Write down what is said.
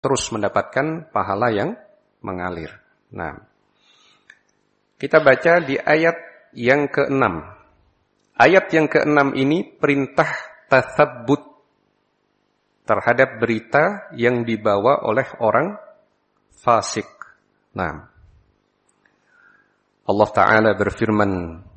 terus mendapatkan pahala yang mengalir. Nah, kita baca di ayat yang ke-6. Ayat yang ke-6 ini perintah tatsabbut terhadap berita yang dibawa oleh orang fasik. Nah, Allah Ta'ala berfirman,